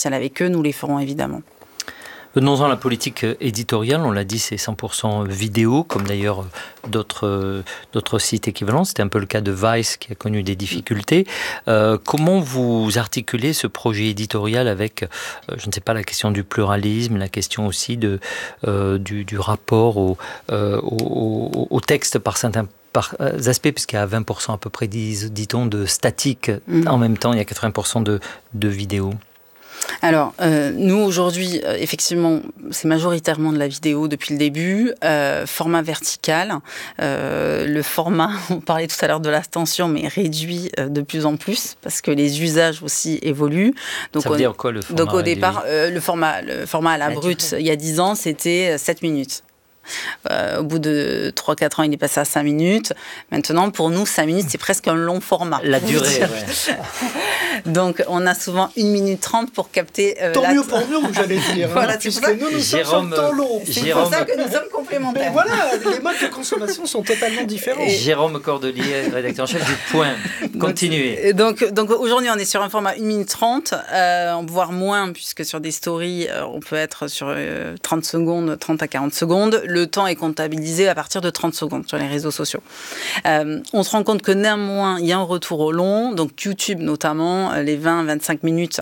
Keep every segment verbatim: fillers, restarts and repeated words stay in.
commerciales avec eux, nous les ferons évidemment. Venons-en à la politique éditoriale, on l'a dit, c'est cent pour cent vidéo, comme d'ailleurs d'autres, d'autres sites équivalents. C'était un peu le cas de Vice qui a connu des difficultés. Euh, comment vous articulez ce projet éditorial avec, euh, je ne sais pas, la question du pluralisme, la question aussi de, euh, du, du rapport au, euh, au, au texte par certains par aspects, puisqu'il y a vingt pour cent à peu près, dit-on, de statique. Mmh. En même temps, il y a quatre-vingts pour cent de, de vidéo. Alors, euh, nous, aujourd'hui, euh, effectivement, c'est majoritairement de la vidéo depuis le début, euh, format vertical. Euh, le format, on parlait tout à l'heure de l'attention, mais réduit euh, de plus en plus, parce que les usages aussi évoluent. Donc, Ça veut on, dire quoi, le format Donc, au départ, euh, le, format, le format à la ah, brute, il y a dix ans, c'était sept minutes. Euh, au bout de trois quatre ans, il est passé à cinq minutes. Maintenant, pour nous, cinq minutes, c'est presque un long format. La durée, ouais. Donc, on a souvent une minute trente pour capter... Euh, Tant la... mieux pour nous, j'allais dire. Voilà, hein, puisque ça... nous, nous Jérôme, sommes sur le temps long. C'est Jérôme... pour ça que nous sommes complémentaires. Mais voilà, les modes de consommation sont totalement différents. Et Jérôme Cordelier, rédacteur en chef du Point. Continuez. Donc, donc, donc aujourd'hui, on est sur un format une minute trente, euh, voire moins, puisque sur des stories, euh, on peut être sur euh, trente secondes, trente à quarante secondes. Le temps est comptabilisé à partir de trente secondes sur les réseaux sociaux. Euh, on se rend compte que néanmoins, il y a un retour au long, donc YouTube notamment, les vingt à vingt-cinq minutes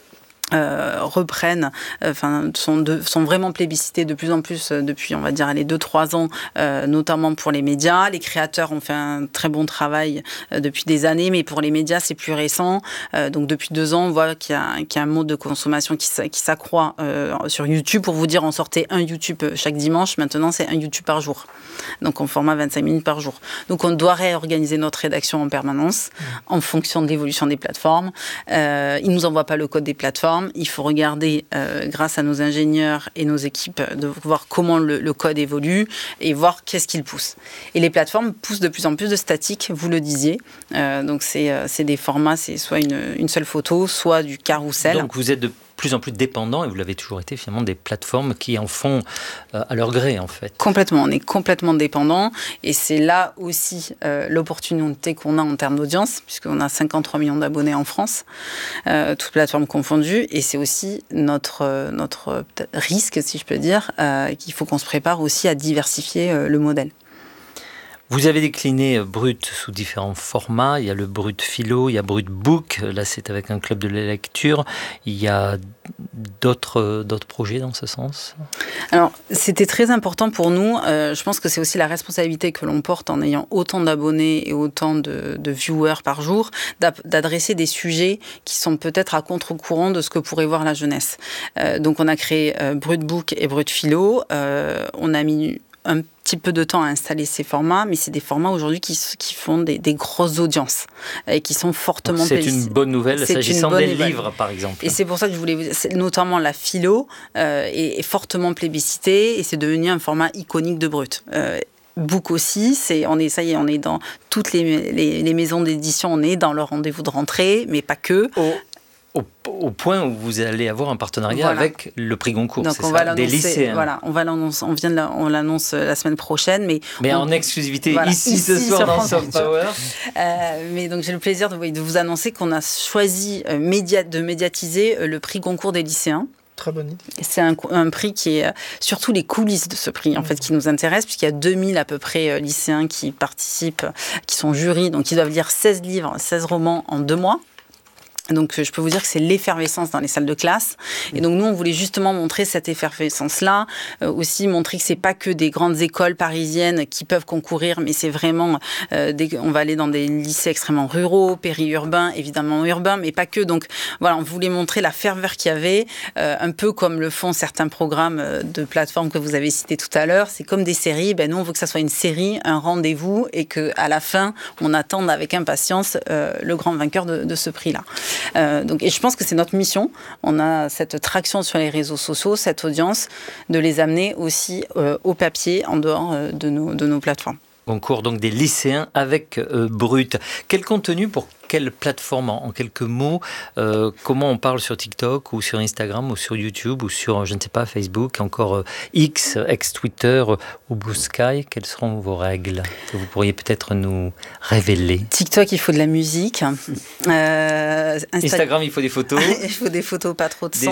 Euh, reprennent, enfin euh, sont, de, sont vraiment plébiscités de plus en plus euh, depuis, on va dire, les deux trois ans, euh, notamment pour les médias. Les créateurs ont fait un très bon travail euh, depuis des années, mais pour les médias, c'est plus récent. Euh, donc depuis deux ans, on voit qu'il y a, qu'il y a un mode de consommation qui, qui s'accroît euh, sur YouTube. Pour vous dire, on sortait un YouTube chaque dimanche. Maintenant, c'est un YouTube par jour. Donc en format vingt-cinq minutes par jour. Donc on doit réorganiser notre rédaction en permanence en fonction de l'évolution des plateformes. Euh, ils ne nous envoient pas le code des plateformes. Il faut regarder, euh, grâce à nos ingénieurs et nos équipes, de voir comment le, le code évolue et voir qu'est-ce qu'il pousse. Et les plateformes poussent de plus en plus de statique, vous le disiez. Euh, donc, c'est, c'est des formats, c'est soit une, une seule photo, soit du carrousel. Donc, vous êtes de plus en plus dépendant, et vous l'avez toujours été finalement, des plateformes qui en font euh, à leur gré en fait. Complètement, on est complètement dépendant et c'est là aussi euh, l'opportunité qu'on a en termes d'audience, puisqu'on a cinquante-trois millions d'abonnés en France, euh, toutes plateformes confondues, et c'est aussi notre, euh, notre risque, si je peux dire, euh, qu'il faut qu'on se prépare aussi à diversifier euh, le modèle. Vous avez décliné Brut sous différents formats. Il y a le Brut Philo, il y a Brut Book. Là, c'est avec un club de la lecture. Il y a d'autres, d'autres projets dans ce sens ? Alors, c'était très important pour nous. Euh, je pense que c'est aussi la responsabilité que l'on porte en ayant autant d'abonnés et autant de, de viewers par jour, d'adresser des sujets qui sont peut-être à contre-courant de ce que pourrait voir la jeunesse. Euh, donc, on a créé euh, Brut Book et Brut Philo. Euh, on a mis un petit peu de temps à installer ces formats, mais c'est des formats aujourd'hui qui, qui font des, des grosses audiences et qui sont fortement... Donc c'est plébiscités. Une bonne nouvelle, c'est s'agissant des nouvelle. livres, par exemple. Et c'est pour ça que je voulais... Notamment la philo euh, est, est fortement plébiscitée et c'est devenu un format iconique de Brut. Euh, Book aussi, c'est, on est, ça y est, on est dans toutes les, les, les maisons d'édition, on est dans leur rendez-vous de rentrée, mais pas que. Oh. Au, au point où vous allez avoir un partenariat voilà. avec le prix Goncourt, donc c'est on ça, va des lycéens. Voilà, on va l'annoncer, on vient de la, on l'annonce la semaine prochaine, mais mais on, en exclusivité voilà, ici, ici ce soir dans Soft Power. Euh, mais donc j'ai le plaisir de, de vous annoncer qu'on a choisi euh, média, de médiatiser euh, le prix Goncourt des lycéens. Très bonne idée. C'est un, un prix qui est surtout les coulisses de ce prix en mmh. fait qui nous intéresse, puisqu'il y a deux mille à peu près lycéens qui participent, qui sont jurys, donc ils doivent lire seize livres, seize romans en deux mois. Donc, je peux vous dire que c'est l'effervescence dans les salles de classe. Et donc, nous, on voulait justement montrer cette effervescence-là. Euh, aussi, montrer que c'est pas que des grandes écoles parisiennes qui peuvent concourir, mais c'est vraiment... Euh, des, on va aller dans des lycées extrêmement ruraux, périurbains, évidemment urbains, mais pas que. Donc, voilà, on voulait montrer la ferveur qu'il y avait, euh, un peu comme le font certains programmes de plateformes que vous avez cités tout à l'heure. C'est comme des séries. Ben, nous, on veut que ça soit une série, un rendez-vous, et qu'à la fin, on attende avec impatience euh, le grand vainqueur de, de ce prix-là. Euh, donc, et je pense que c'est notre mission. On a cette traction sur les réseaux sociaux, cette audience, de les amener aussi euh, au papier en dehors euh, de, nos, de nos plateformes. Concours donc des lycéens avec euh, Brut. Quel contenu pour quelle plateforme en, en quelques mots euh, comment on parle sur TikTok ou sur Instagram ou sur YouTube ou sur, je ne sais pas, Facebook, encore euh, X, ex-Twitter euh, ou Blue Sky? Quelles seront vos règles que vous pourriez peut-être nous révéler? TikTok, il faut de la musique. Euh, Insta... Instagram, il faut des photos. Il faut des photos, pas trop de son.